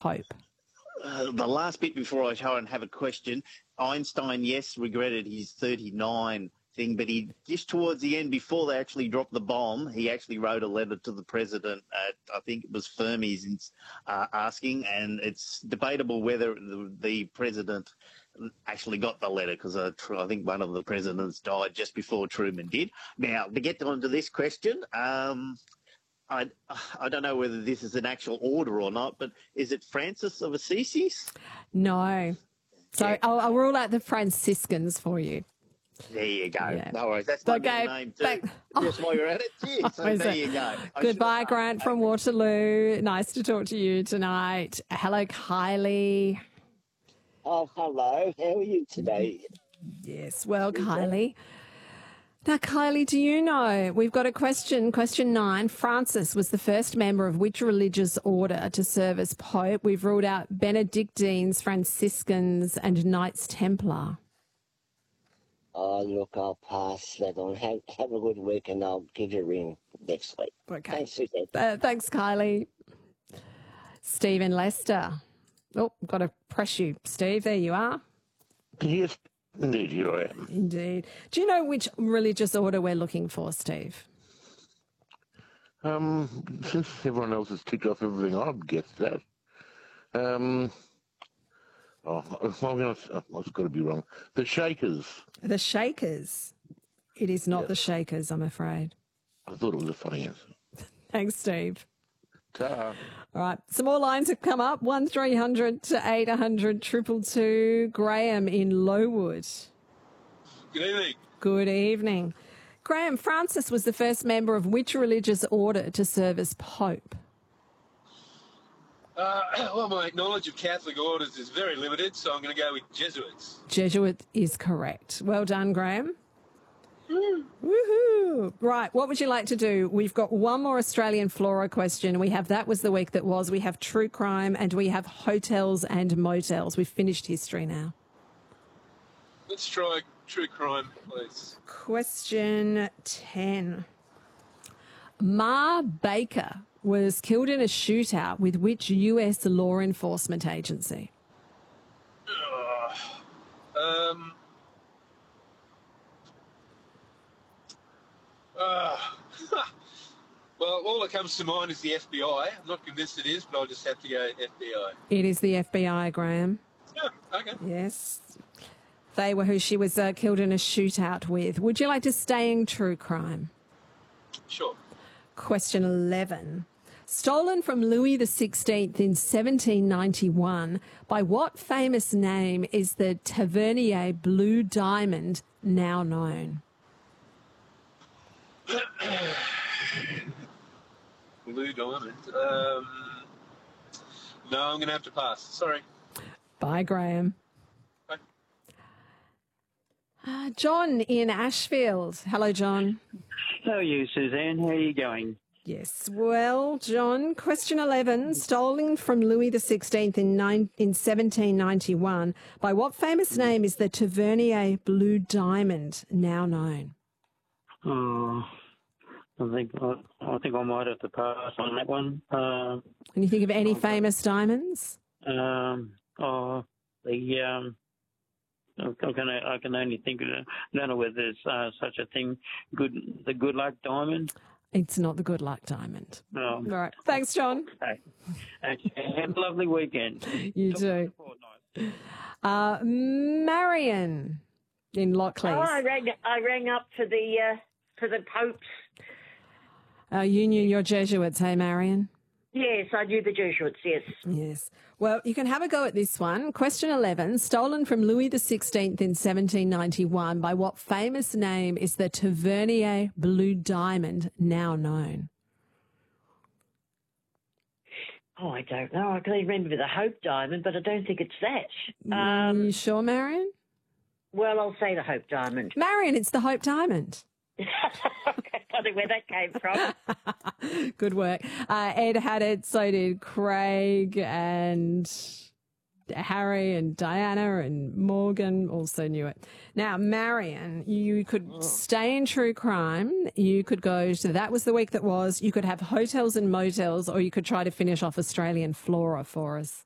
Pope? The last bit before I try and have a question, Einstein, yes, regretted his 39 thing, but he just towards the end, before they actually dropped the bomb, he actually wrote a letter to the president at, I think it was Fermi's, asking, and it's debatable whether the president actually got the letter, because I think one of the presidents died just before Truman did. Now, to get on to this question, I don't know whether this is an actual order or not, but is it Francis of Assisi? No. So Yeah. I'll rule out the Franciscans for you. There you go. Yeah. No worries. That's my Okay, middle name too. Just while you're at it. Cheers. So Is there it? you go. Goodbye, Grant from Waterloo. Nice to talk to you tonight. Hello, Kylie. Oh, hello. How are you today? Yes, well, Kylie. Now, Kylie, do you know, we've got a question 9. Francis was the first member of which religious order to serve as Pope? We've ruled out Benedictines, Franciscans and Knights Templar. Oh, look, I'll pass that on. Have a good week and I'll give you a ring next week. Okay. Thanks, Suzanne. Thanks, Kylie. Stephen Lester. Oh, got to press you, Steve. There you are. Yes, indeed, here I am. Indeed. Do you know which religious order we're looking for, Steve? Since everyone else has ticked off everything, I'd guess that. I've got to be wrong. The Shakers. The Shakers. It is not the Shakers, I'm afraid. I thought it was a funny answer. Thanks, Steve. Ta. All right, some more lines have come up. 1300 to 800 222. Graham in Lowood. Good evening. Good evening. Graham, Francis was the first member of which religious order to serve as Pope? Well, my knowledge of Catholic orders is very limited, so I'm going to go with Jesuits. Jesuit is correct. Well done, Graham. Woohoo! Right, what would you like to do? We've got one more Australian flora question. We have That Was the Week That Was. We have True Crime, and we have Hotels and Motels. We've finished history now. Let's try True Crime, please. Question 10. Ma Baker was killed in a shootout with which US law enforcement agency? Well, all that comes to mind is the FBI. I'm not convinced it is, but I'll just have to go FBI. It is the FBI, Graham. Yeah, okay. Yes. They were who she was killed in a shootout with. Would you like to stay in true crime? Sure. Question 11. Stolen from Louis XVI in 1791, by what famous name is the Tavernier Blue Diamond now known? Blue Diamond. No, I'm going to have to pass. Sorry. Bye, Graham. Bye. John in Ashfield. Hello, John. How are you, Suzanne? How are you going? Yes. Well, John, question 11. Stolen from Louis XVI in 1791, by what famous name is the Tavernier Blue Diamond now known? Oh, I think I might have to pass on that one. Can you think of any famous diamonds? I can only think of it. I don't know whether there's such a thing. The Good Luck Diamond. It's not the Good Luck Diamond. Oh. All right. Thanks, John. Okay. Have a lovely weekend. You too. Marion in Lockleys. Oh, I rang up for the Popes. You knew your Jesuits, hey, Marion? Yes, I knew the Jesuits, yes. Yes. Well, you can have a go at this one. Question 11. Stolen from Louis XVI in 1791, by what famous name is the Tavernier Blue Diamond now known? Oh, I don't know. I can remember the Hope Diamond, but I don't think it's that. You sure, Marion? Well, I'll say the Hope Diamond. Marion, it's the Hope Diamond. Funny where that came from. Good work. Ed had it, so did Craig and Harry and Diana and Morgan also knew it. Now, Marion, you could stay in true crime. You could go to That Was the Week That Was. You could have Hotels and Motels, or you could try to finish off Australian flora for us.